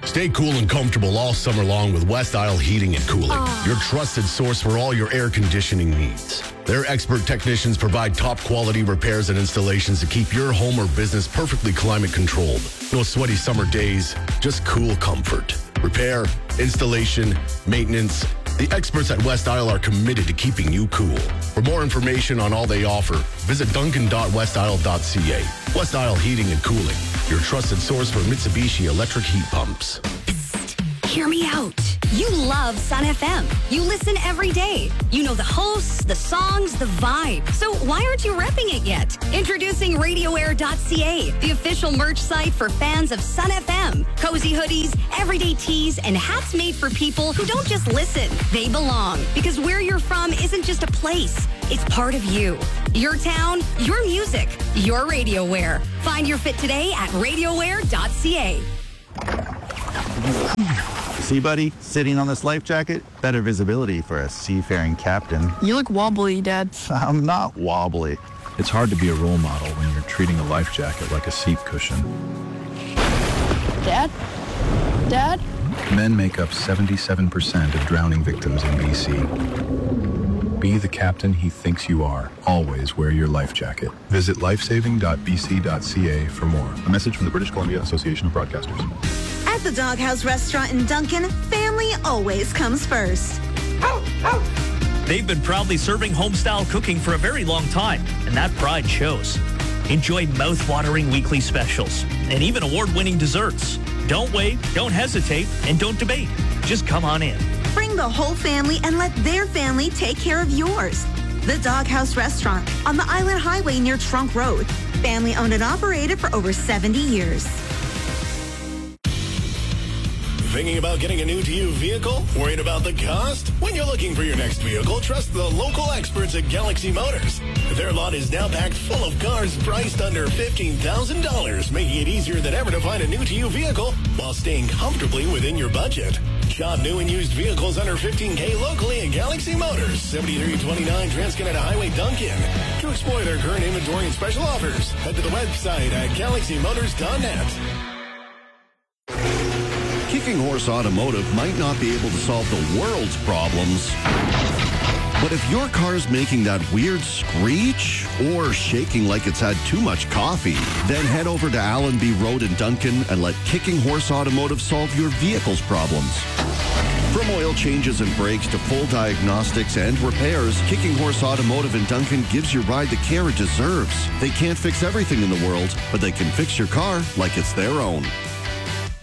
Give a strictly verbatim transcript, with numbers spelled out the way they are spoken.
Stay cool and comfortable all summer long with West Isle Heating and Cooling, Oh. your trusted source for all your air conditioning needs. Their expert technicians provide top quality repairs and installations to keep your home or business perfectly climate controlled. No sweaty summer days, just cool comfort. Repair, installation, maintenance. The experts at West Isle are committed to keeping you cool. For more information on all they offer, visit duncan dot west isle dot c a. West Isle Heating and Cooling, your trusted source for Mitsubishi electric heat pumps. Hear me out. You love Sun F M. You listen every day. You know the hosts, the songs, the vibe. So why aren't you repping it yet? Introducing radio air dot c a, the official merch site for fans of Sun F M. Cozy hoodies, everyday tees, and hats made for people who don't just listen. They belong. Because where you're from isn't just a place. It's part of you. Your town, your music, your radio wear. Find your fit today at radio air dot c a. See, buddy, sitting on this life jacket, better visibility for a seafaring captain. You look wobbly, Dad. I'm not wobbly. It's hard to be a role model when you're treating a life jacket like a seat cushion. Dad? Dad? Men make up seventy-seven percent of drowning victims in B C. Be the captain he thinks you are. Always wear your life jacket. Visit lifesaving dot b c dot c a for more. A message from the British Columbia Association of Broadcasters. At the Doghouse Restaurant in Duncan, family always comes first. They've been proudly serving homestyle cooking for a very long time, and that pride shows. Enjoy mouth-watering weekly specials and even award-winning desserts. Don't wait, don't hesitate, and don't debate. Just come on in. Bring the whole family and let their family take care of yours. The Doghouse Restaurant on the Island Highway near Trunk Road. Family owned and operated for over seventy years. Thinking about getting a new to you vehicle? Worried about the cost? When you're looking for your next vehicle, trust the local experts at Galaxy Motors. Their lot is now packed full of cars priced under fifteen thousand dollars, making it easier than ever to find a new to you vehicle while staying comfortably within your budget. Shop new and used vehicles under fifteen K locally at Galaxy Motors, seventy-three twenty-nine Transcanada Highway, Duncan. To explore their current inventory and special offers, head to the website at galaxy motors dot net. Kicking Horse Automotive might not be able to solve the world's problems, but if your car's making that weird screech or shaking like it's had too much coffee, then head over to Allenby Road in Duncan and let Kicking Horse Automotive solve your vehicle's problems. From oil changes and brakes to full diagnostics and repairs, Kicking Horse Automotive in Duncan gives your ride the care it deserves. They can't fix everything in the world, but they can fix your car like it's their own.